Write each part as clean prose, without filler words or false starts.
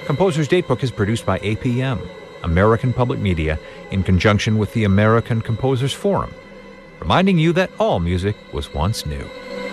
Composer's Datebook is produced by APM, American Public Media, in conjunction with the American Composers Forum, reminding you that all music was once new.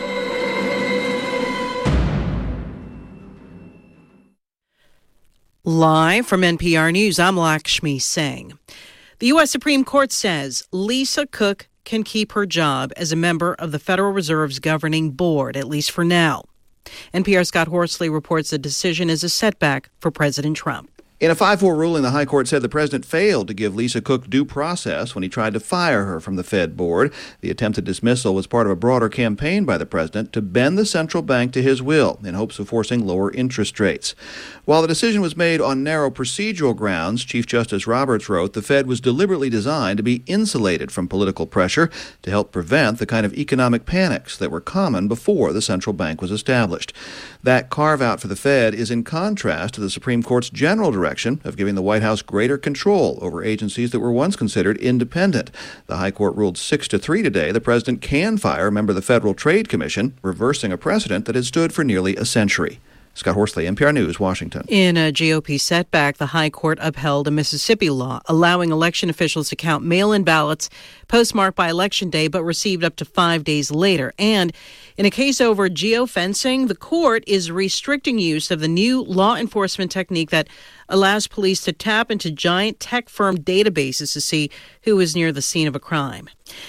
Live from NPR News, I'm Lakshmi Singh. The U.S. Supreme Court says Lisa Cook can keep her job as a member of the Federal Reserve's governing board, at least for now. NPR's Scott Horsley reports the decision is a setback for President Trump. In a 5-4 ruling, the High Court said the president failed to give Lisa Cook due process when he tried to fire her from the Fed board. The attempted dismissal was part of a broader campaign by the president to bend the central bank to his will in hopes of forcing lower interest rates. While the decision was made on narrow procedural grounds, Chief Justice Roberts wrote the Fed was deliberately designed to be insulated from political pressure to help prevent the kind of economic panics that were common before the central bank was established. That carve-out for the Fed is in contrast to the Supreme Court's general direction of giving the White House greater control over agencies that were once considered independent. The High Court ruled 6-3 today the president can fire a member of the Federal Trade Commission, reversing a precedent that had stood for nearly a century. Scott Horsley, NPR News, Washington. In a GOP setback, the High Court upheld a Mississippi law allowing election officials to count mail-in ballots postmarked by Election Day but received up to 5 days later. And in a case over geofencing, the court is restricting use of the new law enforcement technique that allows police to tap into giant tech firm databases to see who is near the scene of a crime.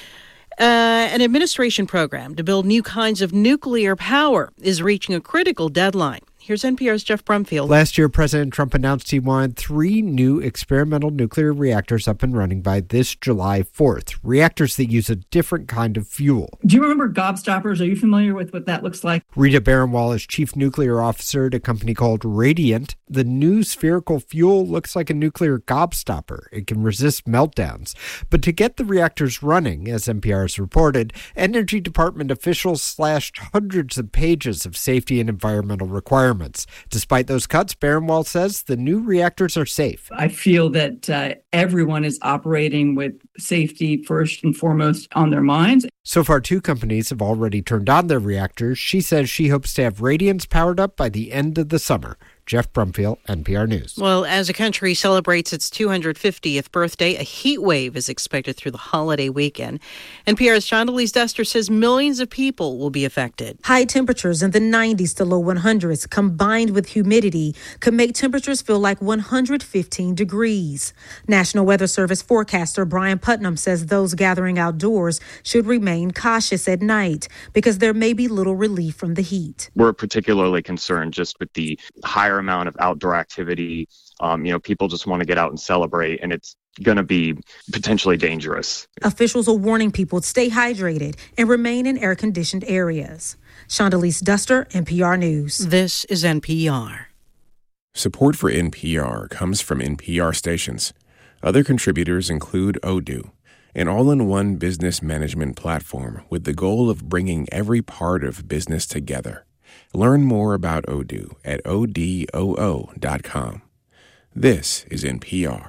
An administration program to build new kinds of nuclear power is reaching a critical deadline. Here's NPR's Jeff Brumfield. Last year, President Trump announced he wanted 3 new experimental nuclear reactors up and running by this July 4th. Reactors that use a different kind of fuel. Do you remember gobstoppers? Are you familiar with what that looks like? Rita Baranwal is chief nuclear officer at a company called Radiant. The new spherical fuel looks like a nuclear gobstopper. It can resist meltdowns. But to get the reactors running, as NPR has reported, Energy Department officials slashed hundreds of pages of safety and environmental requirements. Despite those cuts, Baranwal says the new reactors are safe. I feel that everyone is operating with safety first and foremost on their minds. So far, 2 companies have already turned on their reactors. She says she hopes to have Radiance powered up by the end of the summer. Jeff Brumfield, NPR News. Well, as a country celebrates its 250th birthday, a heat wave is expected through the holiday weekend. NPR's Shondelise Duster says millions of people will be affected. High temperatures in the 90s to low 100s combined with humidity could make temperatures feel like 115 degrees. National Weather Service forecaster Brian Putnam says those gathering outdoors should remain cautious at night because there may be little relief from the heat. We're particularly concerned just with the higher amount of outdoor activity. People just want to get out and celebrate, and it's going to be potentially dangerous. Officials are warning people to stay hydrated and remain in air-conditioned areas. Shondelise Duster, NPR News. This is NPR. Support for NPR comes from NPR stations. Other contributors include Odoo, an all-in-one business management platform with the goal of bringing every part of business together. Learn more about Odoo at odoo.com. This is NPR.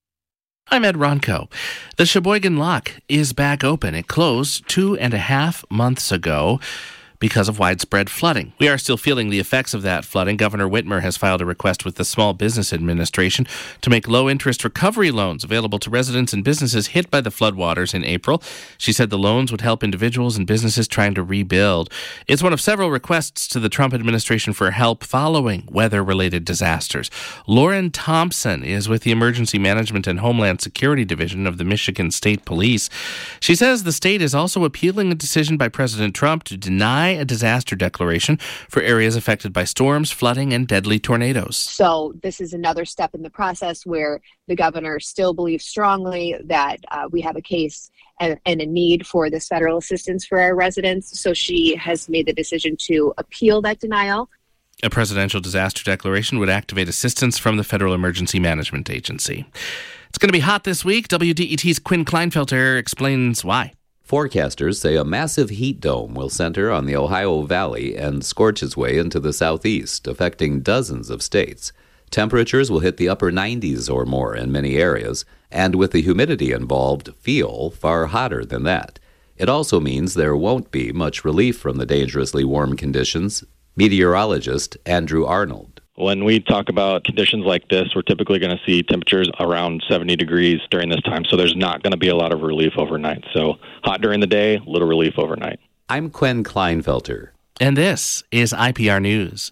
I'm Ed Ronco. The Sheboygan Lock is back open. It closed 2.5 months ago because of widespread flooding. We are still feeling the effects of that flooding. Governor Whitmer has filed a request with the Small Business Administration to make low-interest recovery loans available to residents and businesses hit by the floodwaters in April. She said the loans would help individuals and businesses trying to rebuild. It's one of several requests to the Trump administration for help following weather-related disasters. Lauren Thompson is with the Emergency Management and Homeland Security Division of the Michigan State Police. She says the state is also appealing a decision by President Trump to deny a disaster declaration for areas affected by storms, flooding, and deadly tornadoes. So this is another step in the process where the governor still believes strongly that we have a case and a need for this federal assistance for our residents. So she has made the decision to appeal that denial. A presidential disaster declaration would activate assistance from the Federal Emergency Management Agency. It's going to be hot this week. WDET's Quinn Kleinfelter explains why. Forecasters say a massive heat dome will center on the Ohio Valley and scorch its way into the southeast, affecting dozens of states. Temperatures will hit the upper 90s or more in many areas, and with the humidity involved, feel far hotter than that. It also means there won't be much relief from the dangerously warm conditions. Meteorologist Andrew Arnold. When we talk about conditions like this, we're typically going to see temperatures around 70 degrees during this time, so there's not going to be a lot of relief overnight. So hot during the day, little relief overnight. I'm Quinn Kleinfelter. And this is IPR News.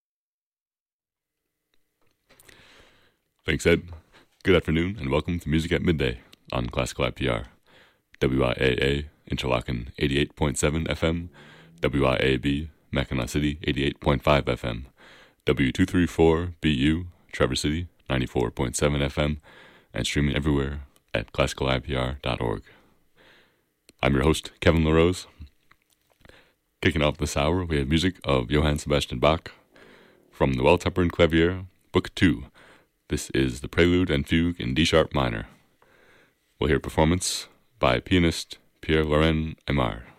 Thanks, Ed. Good afternoon, and welcome to Music at Midday on Classical IPR. WIAA, Interlaken 88.7 FM, WIAB, Mackinac City 88.5 FM, W234BU, Traverse City 94.7 FM, and streaming everywhere at classicalipr.org. I'm your host, Kevin LaRose. Kicking off this hour, we have music of Johann Sebastian Bach from the Well-Tempered Clavier, Book 2. This is the Prelude and Fugue in D-sharp minor. We'll hear a performance by pianist Pierre-Laurent Aimard.